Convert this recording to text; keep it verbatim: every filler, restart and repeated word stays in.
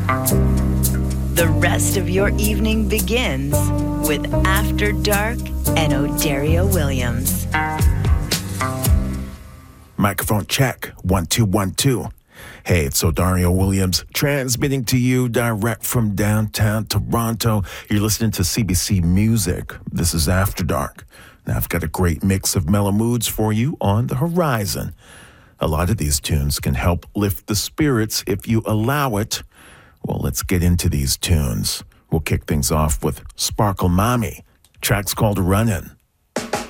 The rest of your evening begins with After Dark and O'Dario Williams. Microphone check, one, two, one, two. Hey, it's O'Dario Williams transmitting to you direct from downtown Toronto. You're listening to C B C Music. This is After Dark. Now, I've got a great mix of mellow moods for you on the horizon. A lot of these tunes can help lift the spirits if you allow it. Well, let's get into these tunes. We'll kick things off with Sparkle Mommy. Track's called Runnin'.